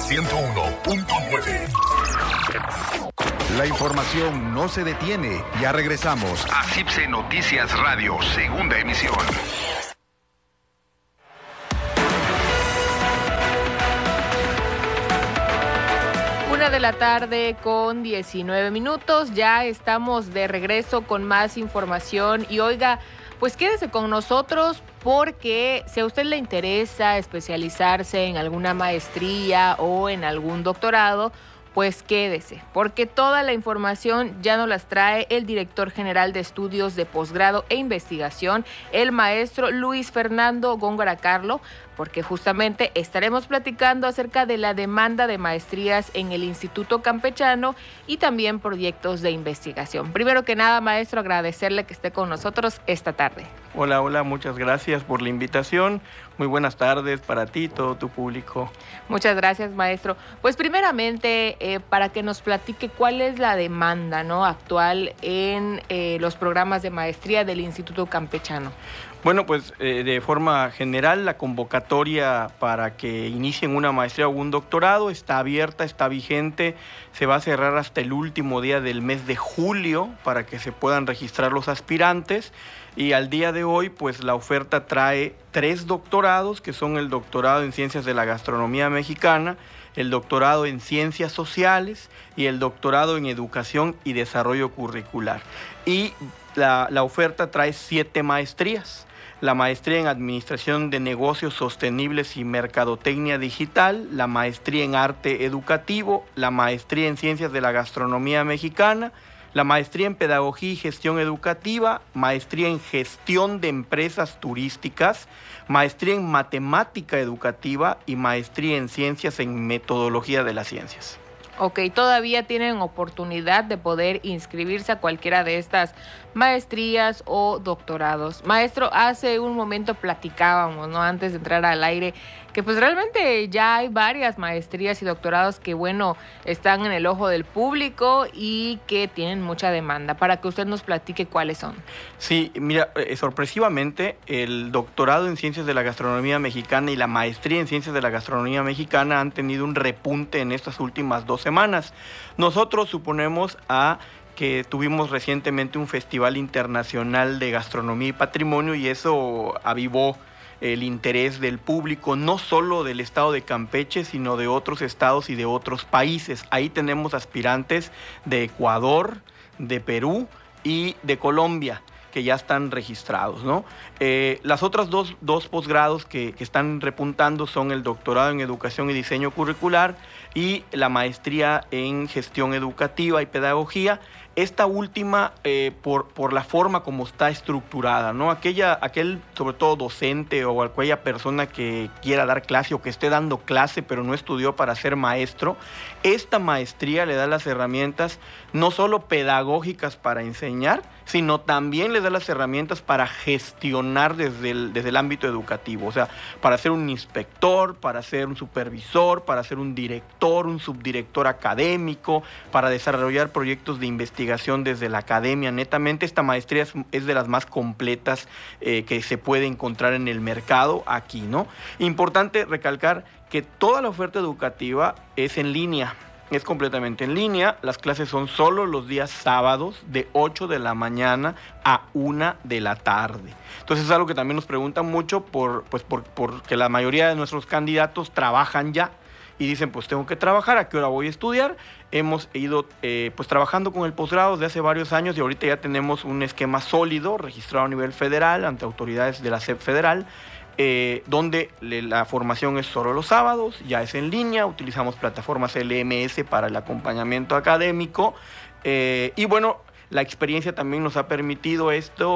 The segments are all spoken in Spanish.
101.9. La información no se detiene. Ya regresamos a CIPSE Noticias Radio, segunda emisión. 1:19 p.m. Ya estamos de regreso con más información y oiga, pues quédese con nosotros porque si a usted le interesa especializarse en alguna maestría o en algún doctorado, pues quédese, porque toda la información ya nos las trae el director general de estudios de posgrado e investigación, el maestro Luis Fernando Góngora Carlo, porque justamente estaremos platicando acerca de la demanda de maestrías en el Instituto Campechano y también proyectos de investigación. Primero que nada, maestro, agradecerle que esté con nosotros esta tarde. Hola, muchas gracias por la invitación. Muy buenas tardes para ti y todo tu público. Muchas gracias, maestro. Pues primeramente, para que nos platique cuál es la demanda, ¿no?, actual en los programas de maestría del Instituto Campechano. Bueno, pues de forma general, la convocatoria para que inicien una maestría o un doctorado está abierta, está vigente, se va a cerrar hasta el último día del mes de julio para que se puedan registrar los aspirantes. Y al día de hoy, pues la oferta trae 3 doctorados, que son el doctorado en Ciencias de la Gastronomía Mexicana, el doctorado en Ciencias Sociales y el doctorado en Educación y Desarrollo Curricular. Y la oferta trae 7 maestrías. La maestría en Administración de Negocios Sostenibles y Mercadotecnia Digital, la maestría en Arte Educativo, la maestría en Ciencias de la Gastronomía Mexicana, la maestría en Pedagogía y Gestión Educativa, maestría en Gestión de Empresas Turísticas, maestría en Matemática Educativa y maestría en Ciencias en Metodología de las Ciencias. Ok, todavía tienen oportunidad de poder inscribirse a cualquiera de estas maestrías o doctorados. Maestro, hace un momento platicábamos, ¿no?, antes de entrar al aire, que pues realmente ya hay varias maestrías y doctorados que, bueno, están en el ojo del público y que tienen mucha demanda, para que usted nos platique cuáles son. Sí, mira, sorpresivamente el doctorado en Ciencias de la Gastronomía Mexicana y la maestría en Ciencias de la Gastronomía Mexicana han tenido un repunte en estas últimas 2 semanas. Nosotros suponemos que tuvimos recientemente un festival internacional de gastronomía y patrimonio y eso avivó el interés del público, no solo del estado de Campeche, sino de otros estados y de otros países. Ahí tenemos aspirantes de Ecuador, de Perú y de Colombia, que ya están registrados, ¿no? Las otras dos posgrados que están repuntando son el doctorado en Educación y Diseño Curricular y la maestría en Gestión Educativa y Pedagogía. Esta última, por la forma como está estructurada, ¿no? Aquel, sobre todo docente o aquella persona que quiera dar clase o que esté dando clase pero no estudió para ser maestro, esta maestría le da las herramientas no solo pedagógicas para enseñar, sino también le da las herramientas para gestionar desde el ámbito educativo, o sea, para ser un inspector, para ser un supervisor, para ser un director, un subdirector académico, para desarrollar proyectos de investigación desde la academia. Netamente, esta maestría es de las más completas que se puede encontrar en el mercado aquí, ¿no? Importante recalcar que toda la oferta educativa es en línea. Es completamente en línea, las clases son solo los días sábados de 8 de la mañana a 1 de la tarde. Entonces es algo que también nos preguntan mucho porque la mayoría de nuestros candidatos trabajan ya y dicen, pues tengo que trabajar, ¿a qué hora voy a estudiar? Hemos ido pues trabajando con el posgrado desde hace varios años y ahorita ya tenemos un esquema sólido registrado a nivel federal ante autoridades de la SEP federal, donde la formación es solo los sábados, ya es en línea, utilizamos plataformas LMS para el acompañamiento académico y bueno, la experiencia también nos ha permitido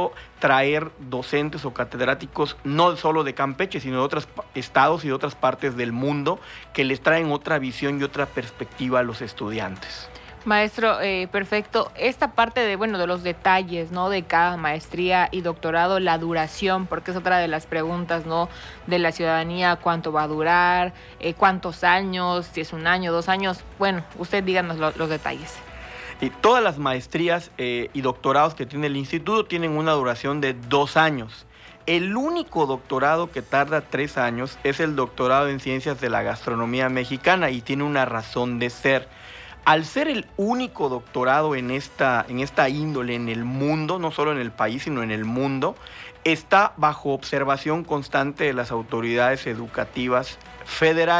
traer docentes o catedráticos no solo de Campeche, sino de otros estados y de otras partes del mundo que les traen otra visión y otra perspectiva a los estudiantes. Maestro, perfecto. Esta parte de los detalles, ¿no?, de cada maestría y doctorado, la duración, porque es otra de las preguntas, ¿no?, de la ciudadanía, cuánto va a durar, cuántos años, si es 1 año, 2 años. Bueno, usted díganos los detalles. Y todas las maestrías y doctorados que tiene el instituto tienen una duración de 2 años. El único doctorado que tarda 3 años es el doctorado en Ciencias de la Gastronomía Mexicana y tiene una razón de ser. Al ser el único doctorado en esta índole en el mundo, no solo en el país, sino en el mundo, está bajo observación constante de las autoridades educativas federales.